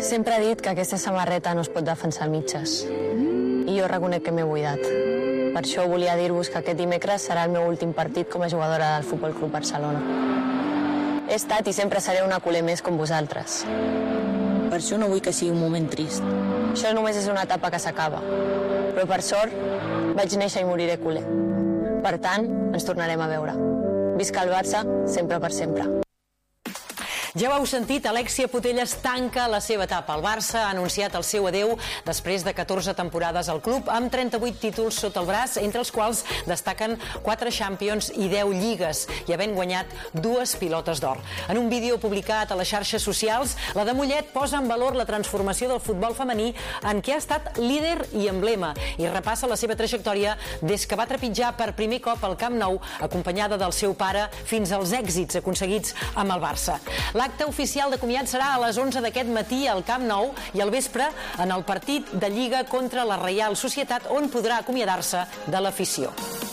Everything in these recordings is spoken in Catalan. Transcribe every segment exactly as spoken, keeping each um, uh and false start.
Sempre he dit que aquesta samarreta no es pot defensar a mitges. I jo reconec que m'he buidat. Per això volia dir-vos que aquest dimecres serà el meu últim partit com a jugadora del Futbol Club Barcelona. He estat i sempre seré una culer més com vosaltres. Per això no vull que sigui un moment trist. Això només és una etapa que s'acaba. Però per sort, vaig néixer i moriré culer. Per tant, ens tornarem a veure. Visca el Barça, sempre per sempre. Ja ho heu sentit, Alexia Putellas tanca la seva etapa. El Barça ha anunciat el seu adeu després de catorze temporades al club, amb trenta-vuit títols sota el braç, entre els quals destaquen quatre Champions i deu lligues, i havent guanyat dues pilotes d'or. En un vídeo publicat a les xarxes socials, la de Mollet posa en valor la transformació del futbol femení en què ha estat líder i emblema, i repassa la seva trajectòria des que va trepitjar per primer cop al Camp Nou, acompanyada del seu pare, fins als èxits aconseguits amb el Barça. L'acte oficial de comiat serà a les onze d'aquest matí al Camp Nou i al vespre en el partit de Lliga contra la Reial Societat, on podrà acomiadar-se de l'afició.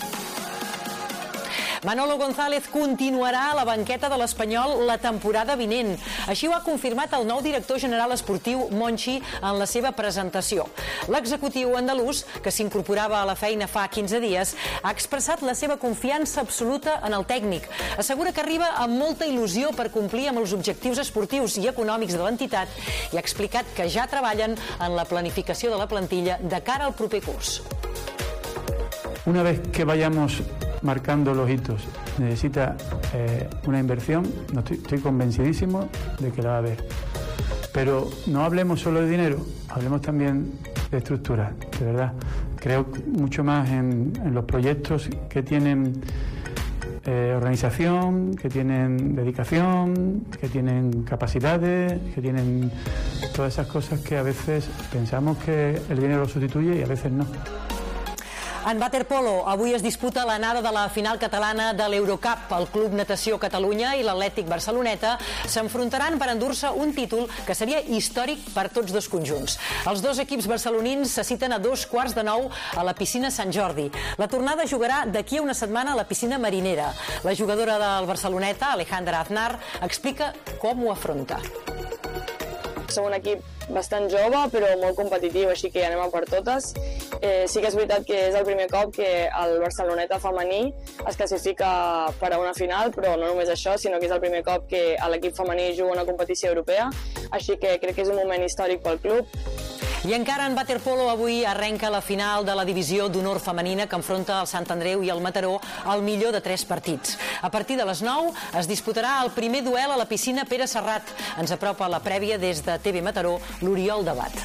Manolo González continuarà a la banqueta de l'Espanyol la temporada vinent. Així ho ha confirmat el nou director general esportiu Monchi en la seva presentació. L'executiu andalús, que s'incorporava a la feina fa quinze dies, ha expressat la seva confiança absoluta en el tècnic. Assegura que arriba amb molta il·lusió per complir amb els objectius esportius i econòmics de l'entitat i ha explicat que ja treballen en la planificació de la plantilla de cara al proper curs. Una vez que vayamos marcando los hitos, necesita eh, una inversión, no estoy, estoy convencidísimo de que la va a haber. Pero no hablemos solo de dinero, hablemos también de estructura, de verdad. Creo mucho más en, en los proyectos que tienen eh, organización, que tienen dedicación, que tienen capacidades, que tienen todas esas cosas que a veces pensamos que el dinero lo sustituye y a veces no. En waterpolo, avui es disputa l'anada de la final catalana de l'Eurocup. El Club Natació Catalunya i l'Atlètic Barceloneta s'enfrontaran per endur-se un títol que seria històric per tots dos conjunts. Els dos equips barcelonins se citen a dos quarts de nou a la piscina Sant Jordi. La tornada jugarà d'aquí a una setmana a la piscina Marinera. La jugadora del Barceloneta, Alejandra Aznar, explica com ho afronta. Som un equip bastant jove, però molt competitiu, així que anem a per totes. Eh, sí que és veritat que és el primer cop que el Barceloneta femení es classifica per a una final, però no només això, sinó que és el primer cop que l'equip femení juga una competició europea, així que crec que és un moment històric pel club. I encara en waterpolo avui arrenca la final de la divisió d'honor femenina que enfronta el Sant Andreu i el Mataró al millor de tres partits. A partir de les nou es disputarà el primer duel a la piscina Pere Serrat. Ens apropa la prèvia des de T V Mataró, l'Oriol Debat.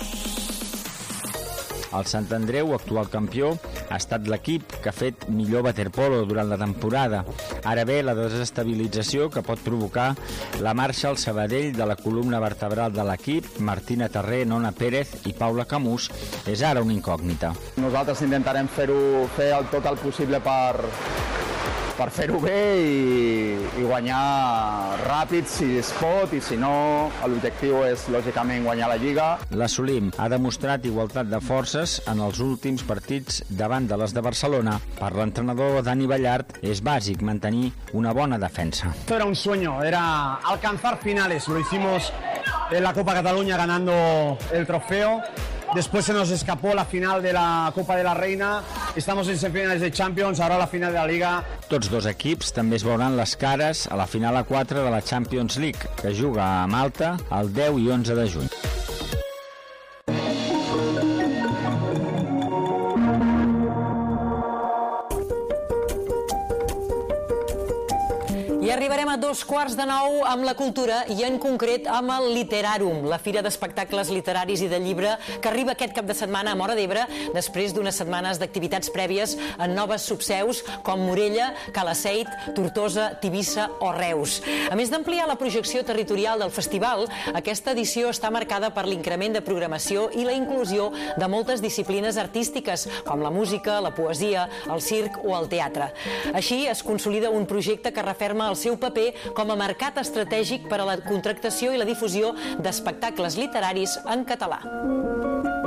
El Sant Andreu, actual campió, ha estat l'equip que ha fet millor waterpolo durant la temporada. Ara ve la desestabilització que pot provocar la marxa al Sabadell de la columna vertebral de l'equip. Martina Terré, Nona Pérez i Paula Camús és ara una incògnita. Nosaltres intentarem fer-ho, fer el tot el possible per, per fer-ho bé i, i guanyar ràpid si es pot, i si no, l'objectiu és lògicament guanyar la Lliga. La Solim ha demostrat igualtat de forces en els últims partits davant de les de Barcelona. Per l'entrenador Dani Ballart és bàsic mantenir una bona defensa. Esto era un sueño, era alcanzar finales. Lo hicimos en la Copa Cataluña ganando el trofeo. Después se nos escapó la final de la Copa de la Reina. Estamos en semifinales de Champions, ahora la final de la Liga. Tots dos equips també es veuran les cares a la final a quatre de la Champions League, que juga a Malta el deu i onze de juny. I arribarem a dos quarts de nou amb la cultura i en concret amb el Literàrum, la fira d'espectacles literaris i de llibre que arriba aquest cap de setmana a Móra d'Ebre després d'unes setmanes d'activitats prèvies en noves subseus com Morella, Calaceit, Tortosa, Tivissa o Reus. A més d'ampliar la projecció territorial del festival, aquesta edició està marcada per l'increment de programació i la inclusió de moltes disciplines artístiques com la música, la poesia, el circ o el teatre. Així es consolida un projecte que referma el seu paper com a mercat estratègic per a la contractació i la difusió d'espectacles literaris en català.